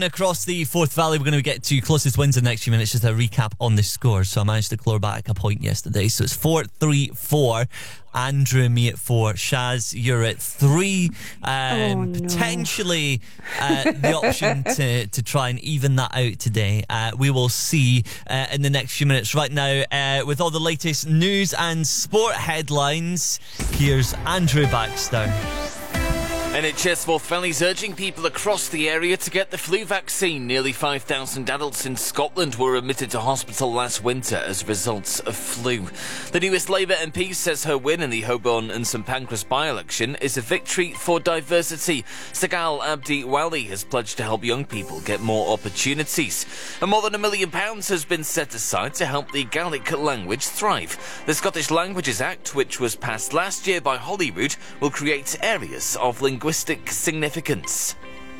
Across the Forth Valley, we're going to get to closest wins in the next few minutes. Just a recap on the scores. So I managed to claw back a point yesterday. So it's 4-3-4. Andrew and me at 4. Shaz, you're at 3. Potentially the option to try and even that out today. We will see in the next few minutes. Right now, with all the latest news and sport headlines, here's Andrew Baxter. NHS Forth Valley is urging people across the area to get the flu vaccine. Nearly 5,000 adults in Scotland were admitted to hospital last winter as a result of flu. The newest Labour MP says her win in the Holborn and St Pancras by-election is a victory for diversity. Sagal Abdi Wali has pledged to help young people get more opportunities. And more than £1 million has been set aside to help the Gaelic language thrive. The Scottish Languages Act, which was passed last year by Holyrood, will create areas of linguistic significance.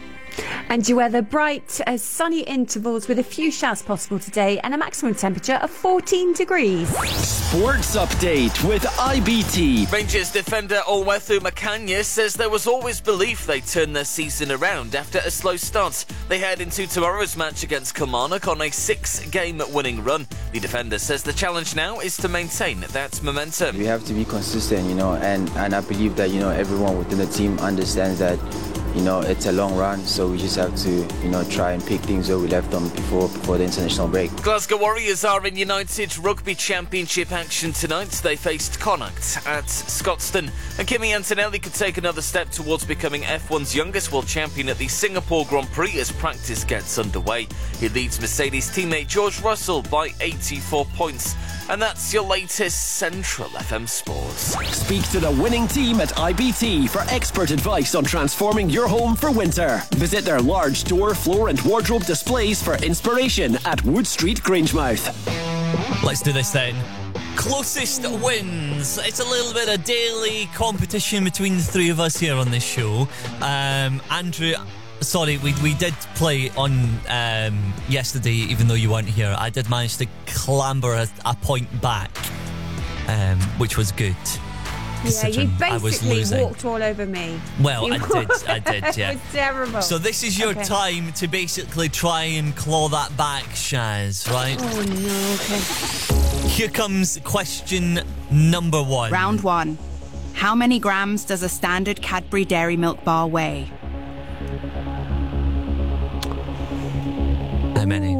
And your weather, bright, sunny intervals with a few showers possible today and a maximum temperature of 14 degrees. Sports update with IBT. Rangers defender Olwethu Makanya says there was always belief they'd turn their season around after a slow start. They head into tomorrow's match against Kilmarnock on a 6-game winning run. The defender says the challenge now is to maintain that momentum. We have to be consistent, and I believe that, everyone within the team understands that, it's a long run, so we just have to, try and pick things where we left them before the international break. Glasgow Warriors are in United Rugby Championship action tonight. They faced Connacht at Scotstoun. And Kimi Antonelli could take another step towards becoming F1's youngest world champion at the Singapore Grand Prix as practice gets underway. He leads Mercedes teammate George Russell by 84 points. And that's your latest Central FM Sports. Speak to the winning team at IBT for expert advice on transforming your home for winter. Visit their large door, floor and wardrobe displays for inspiration at Wood Street, Grangemouth. Let's do this then. Closest wins. It's a little bit of daily competition between the three of us here on this show. Andrew... Sorry, we did play on yesterday, even though you weren't here. I did manage to clamber a point back, which was good. Yeah, you basically walked all over me. Well, I did, yeah. It was terrible. So this is your time to basically try and claw that back, Shaz, right? Oh, no, okay. Here comes question number 1. Round 1. How many grams does a standard Cadbury Dairy Milk bar weigh? How many?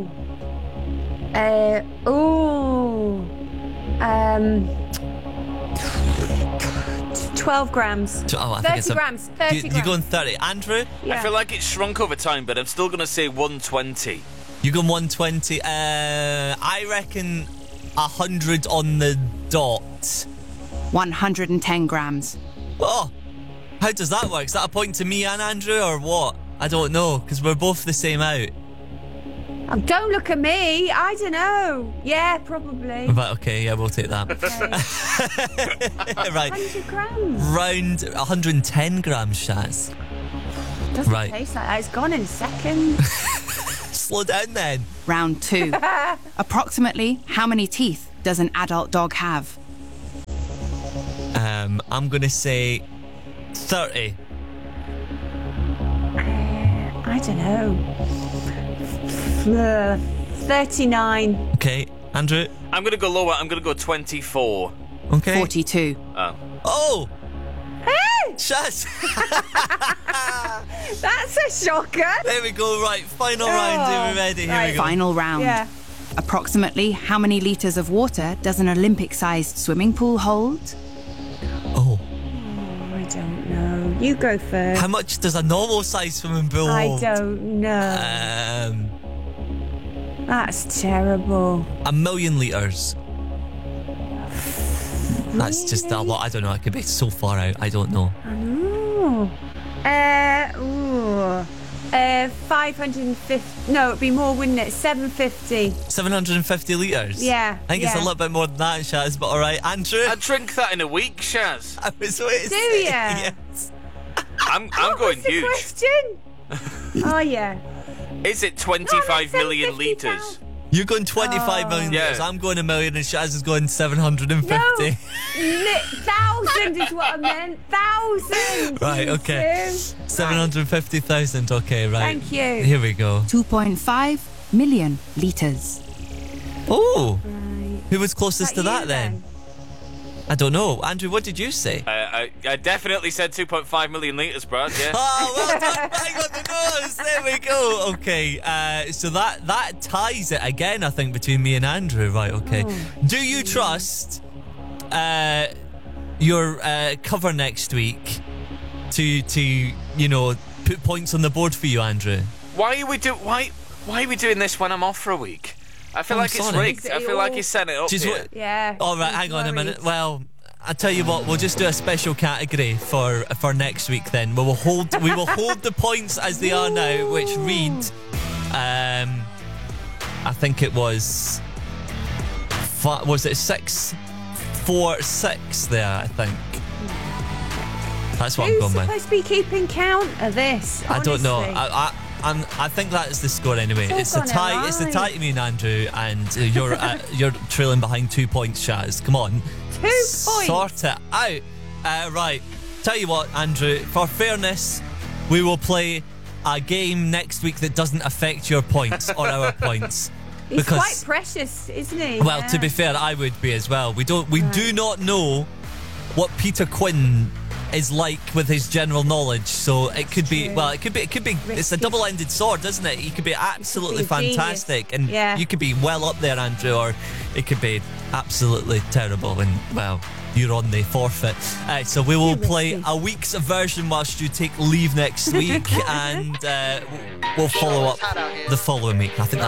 12 grams. 30 grams. 30 grams. You're going 30. Andrew? Yeah. I feel like it's shrunk over time, but I'm still going to say 120. You're going 120. I reckon 100 on the dot. 110 grams. Oh, how does that work? Is that a point to me and Andrew or what? I don't know, because we're both the same out. Oh, don't look at me. I don't know. Yeah, probably. But okay, yeah, we'll take that. Okay. Right. 100 grams. Round 110 grams, Shaz. Doesn't Right. taste like that. It's gone in a second. Slow down then. Round 2. Approximately how many teeth does an adult dog have? I'm going to say 30. I don't know. 39. Okay, Andrew? I'm going to go lower. I'm going to go 24. Okay. 42. Oh! Hey! Shaz! That's a shocker. There we go, right. Final round. Are we ready? Here we go. Final round. Yeah. Approximately how many litres of water does an Olympic-sized swimming pool hold? Oh. I don't know. You go first. How much does a normal size swimming pool I hold? don't know. That's terrible. 1 million litres. That's just a lot. I don't know. It could be so far out. I don't know. Ooh. 550. No, it'd be more, wouldn't it? 750. 750 litres? Yeah. I think it's a little bit more than that, Shaz, but alright. Andrew? I'd drink that in a week, Shaz. I was waiting to Do say ya? yes. I'm What going was the huge. question? Oh, yeah. Is it 25 million litres? You're going 25 million Yeah. litres. I'm going a million, and Shaz is going 750. No, 1,000 is what I meant. 1,000. Right, okay. 750,000. Okay, right. Thank you. Here we go. 2.5 million litres. Oh, Right. who was closest to Is that you then? I don't know. Andrew, what did you say? I definitely said 2.5 million litres, Brad, yeah. Oh, well done, bang on the nose. There we go. Okay, so that ties it again, I think, between me and Andrew. Right, okay. Do you trust your cover next week to put points on the board for you, Andrew? Why are we doing this when I'm off for a week? I feel like it's sorry. rigged. I feel like he's setting it up Just here. what- Yeah. All right, hang on a minute. Well, I tell you what, we'll just do a special category for next week. Then we will hold the points as they are now, which read, I think it was 6-4-6 there. I think that's what I'm Who's going with. supposed to be keeping count of this? I don't know. honestly? I think that is the score anyway. It's It's all a gone tie. It's a right. tie to me and Andrew, and you're trailing behind 2 points, Shaz. Come on, 2 points. sort it out. Right. Tell you what, Andrew. For fairness, we will play a game next week that doesn't affect your points or our points. He's quite precious, isn't he? Well, Yeah. to be fair, I would be as well. We do not know what Peter Quinn is like with his general knowledge, so it could be. True. Well, it could be. It's a double-ended sword, isn't it? He could be absolutely be a genius. fantastic, and Yeah. you could be well up there, Andrew, or it could be absolutely terrible, and well, you're on the forfeit. So we will Too play risky. a week's version whilst you take leave next week, and we'll follow up the following week. I think that's